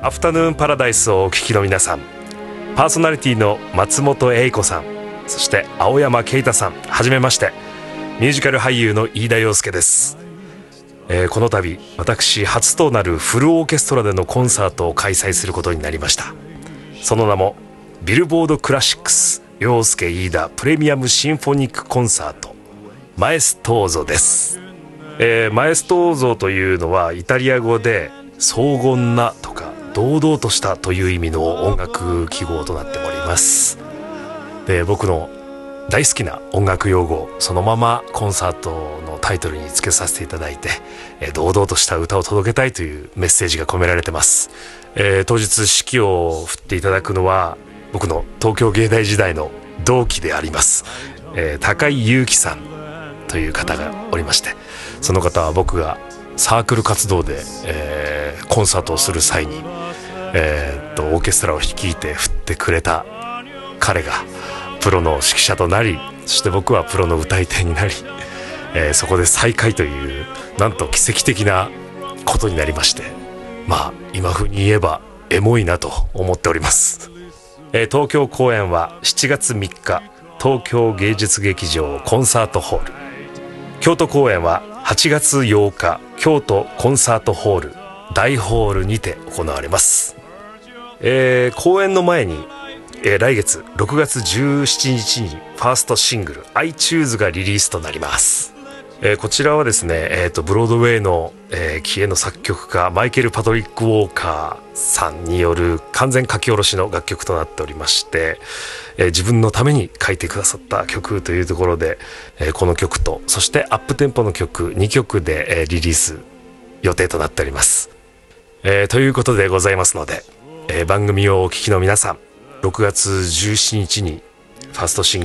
アフタヌーンパラダイスをお聞きの皆さん、パーソナリティの松本英子さん、そして青山啓太さん、はじめまして。ミュージカル俳優の飯田洋介です。この度私初となるフルオーケストラでのコンサートを開催することになりました。その名もビルボードクラシックス洋介飯田プレミアムシンフォニックコンサートマエストーゾです。マエストーゾというのはイタリア語で荘厳なとか堂々としたという意味の音楽記号となっております。で、僕の大好きな音楽用語をそのままコンサートのタイトルにつけさせていただいて、堂々とした歌を届けたいというメッセージが込められてます。当日指揮を振っていただくのは僕の東京芸大時代の同期であります、高井祐樹さんという方がおりまして、その方は僕がサークル活動で、コンサートをする際に、オーケストラを率いて振ってくれた彼がプロの指揮者となり、そして僕はプロの歌い手になり、そこで再会というなんと奇跡的なことになりまして、まあ今風に言えばエモいなと思っております。東京公演は7月3日東京芸術劇場コンサートホール、京都公演は8月8日京都コンサートホール大ホールにて行われます。公演の前に、来月6月17日にファーストシングル I Choose がリリースとなります。こちらはですね、ブロードウェイの、気鋭の作曲家マイケル・パトリック・ウォーカーさんによる完全書き下ろしの楽曲となっておりまして、自分のために書いてくださった曲というところで、この曲とそしてアップテンポの曲2曲で、リリース予定となっております。ということでございますので、番組をお聞きの皆さん、6月17日にファーストシングル